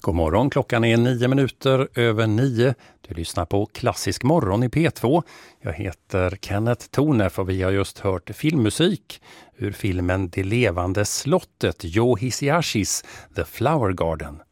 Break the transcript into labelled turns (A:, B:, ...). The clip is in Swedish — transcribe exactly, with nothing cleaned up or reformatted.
A: God morgon, klockan är nio minuter över nio. Du lyssnar på Klassisk morgon i P två. Jag heter Kenneth Tornef och vi har just hört filmmusik ur filmen Det levande slottet, Joe Hisayashis The Flower Garden.